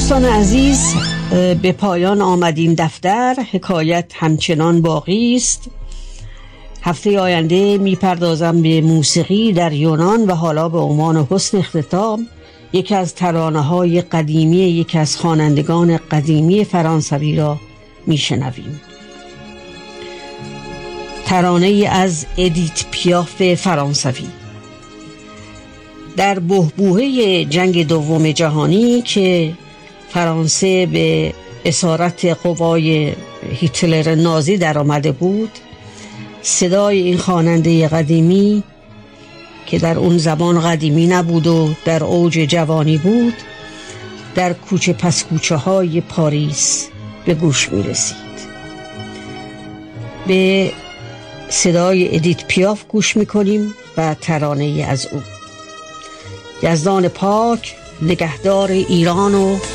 دوستان عزیز، به پایان آمد این دفتر. حکایت همچنان باقی است. هفته آینده میپردازم به موسیقی در یونان و حالا به عنوان حسن اختتام یکی از ترانه‌های قدیمی یکی از خوانندگان قدیمی فرانسوی را میشنویم. ترانه‌ای از ادیت پیاف فرانسوی. در بحبوحه جنگ دوم جهانی که فرانسه به اسارت قوای هیتلر نازی در آمده بود، صدای این خواننده قدیمی که در اون زمان قدیمی نبود و در اوج جوانی بود، در کوچه پس کوچه های پاریس به گوش می رسید. به صدای ادیت پیاف گوش می کنیم و ترانه از او. یزدان پاک نگهدار ایران و